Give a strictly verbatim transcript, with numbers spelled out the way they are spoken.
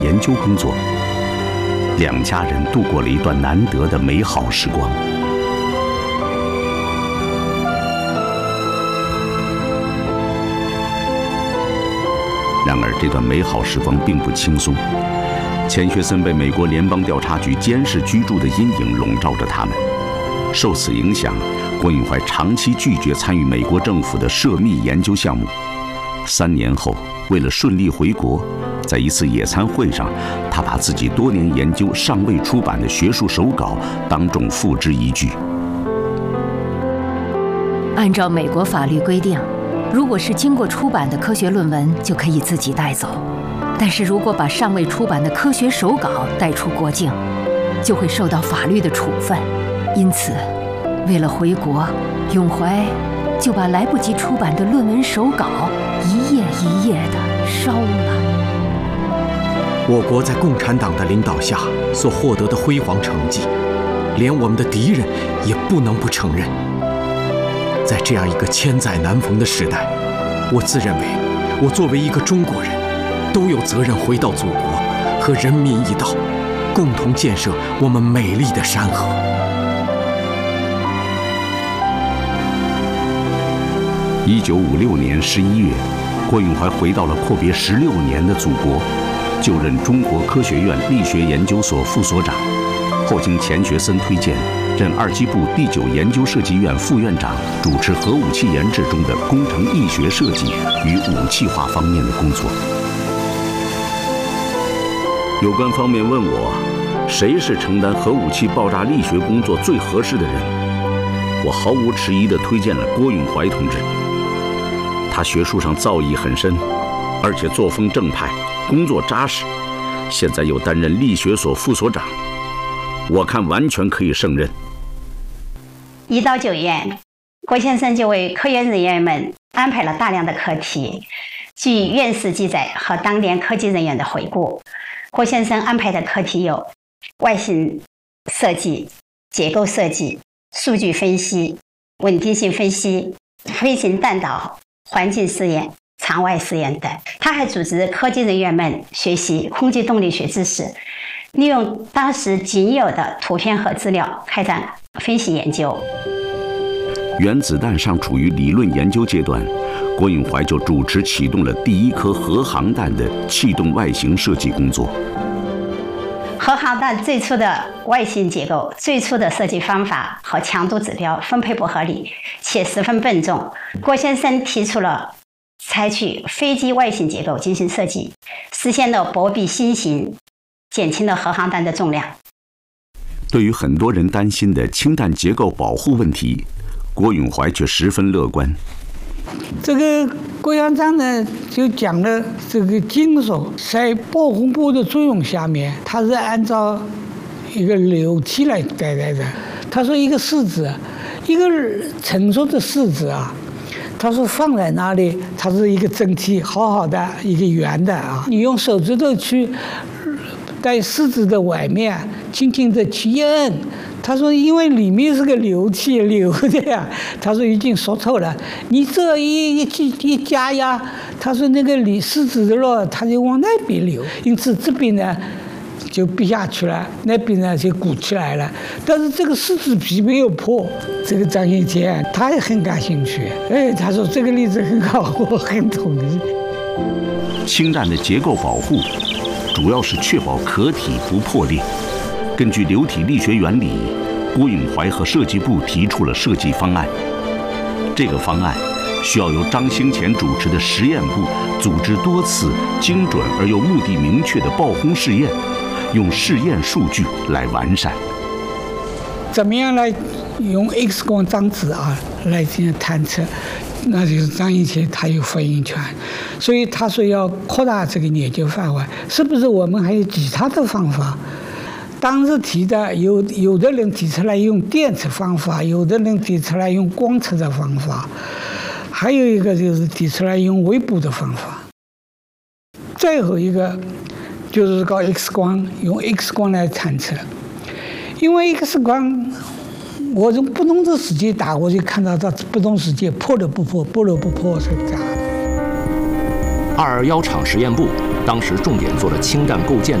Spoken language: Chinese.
研究工作。两家人度过了一段难得的美好时光。然而，这段美好时光并不轻松。钱学森被美国联邦调查局监视居住的阴影笼罩着他们。受此影响，郭永怀长期拒绝参与美国政府的涉密研究项目。三年后，为了顺利回国，在一次野餐会上，他把自己多年研究尚未出版的学术手稿当众付之一炬。 按照美国法律规定，如果是经过出版的科学论文，就可以自己带走；但是如果把尚未出版的科学手稿带出国境，就会受到法律的处分。因此，为了回国，永怀就把来不及出版的论文手稿一页一页地烧了。 我国在共产党的领导下所获得的辉煌成绩，连我们的敌人也不能不承认。在这样一个千载难逢的时代，我自认为，我作为一个中国人，都有责任回到祖国，和人民一道，共同建设我们美丽的山河。 一九五六年十一月，郭永怀回到了阔别十六年的祖国，就任中国科学院力学研究所副所长，后经钱学森推荐，任二机部第九研究设计院副院长，主持核武器研制中的工程力学设计与武器化方面的工作。有关方面问我，谁是承担核武器爆炸力学工作最合适的人？我毫无迟疑地推荐了郭永怀同志。他学术上造诣很深，而且作风正派，工作扎实，现在又担任力学所副所长，我看完全可以胜任。 一到九院，郭先生就为科研人员们安排了大量的课题。据院士记载和当年科技人员的回顾，郭先生安排的课题有外形设计、结构设计、数据分析、稳定性分析、飞行弹道、环境试验、场外试验等。他还组织科技人员们学习空气动力学知识，利用当时仅有的图片和资料开展分析研究。 原子弹尚处于理论研究阶段，郭永怀就主持启动了第一颗核航弹的气动外形设计工作。 核航弹最初的外形结构、最初的设计方法和强度指标分配不合理，且十分笨重。郭先生提出了采取飞机外形结构进行设计，实现了薄壁心形，减轻了核航弹的重量。 对于很多人担心的氢弹结构保护问题，郭永怀却十分乐观。 这个郭院长呢，就讲了这个金属在保护膜的作用下面，它是按照一个流体来带来的。他说一个式子，一个成熟的式子啊，他说放在那里，它是一个整体，好好的一个圆的啊。你用手指头去在式子的外面轻轻的去一摁。他说因为里面是个流体流的呀，他说已经缩透了，你这一一一加压，他说那个里式子的咯，它就往那边流，因此这边呢就闭下去了，那边呢就鼓起来了，但是这个式子皮没有破。这个张先杰他也很感兴趣，哎，他说这个例子很好，我很同意。 氢弹的结构保护主要是确保壳体不破裂。根据流体力学原理，郭永怀和设计部提出了设计方案。这个方案需要由张兴前主持的实验部组织多次精准而又目的明确的爆轰试验，用试验数据来完善。 怎么样来用 X 光装置啊来进行探测？那就是张英前他有发言权，所以他说要扩大这个研究范围，是不是我们还有其他的方法？当时提的有有的人提出来用电测方法，有的人提出来用光测的方法，还有一个就是提出来用微波的方法。最后一个就是搞 X 光，用 X 光来探测，因为 X 光我从不同的时间打，我就看到它不同时间破了不破，破了不破是这样。 二二幺厂实验部当时重点做了氢弹构建